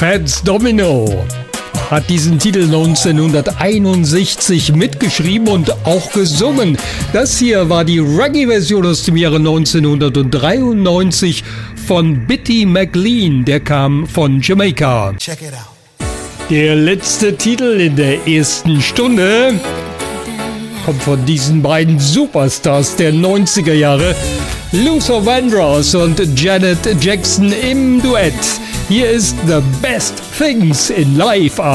Fats Domino hat diesen Titel 1961 mitgeschrieben und auch gesungen. Das hier war die Reggae-Version aus dem Jahre 1993 von Bitty McLean, der kam von Jamaika. Check it out. Der letzte Titel in der ersten Stunde kommt von diesen beiden Superstars der 90er Jahre, Luther Vandross und Janet Jackson im Duett. Hier ist The Best Things in Life.